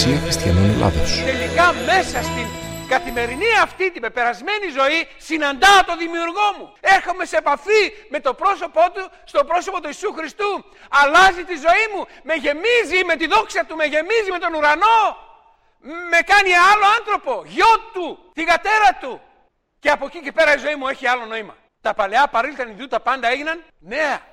Εκκλησία Χριστιανών Ελλάδος. Τελικά μέσα στην καθημερινή αυτή την πεπερασμένη ζωή συναντάω τον Δημιουργό μου. Έρχομαι σε επαφή με το πρόσωπό του, στο πρόσωπο του Ιησού Χριστού. Αλλάζει τη ζωή μου, με γεμίζει με τη δόξα του, με γεμίζει με τον ουρανό. Με κάνει άλλο άνθρωπο, γιο του, θυγατέρα του. Και από εκεί και πέρα η ζωή μου έχει άλλο νόημα. Τα παλαιά παρήλθαν ιδού, τα πάντα έγιναν νέα.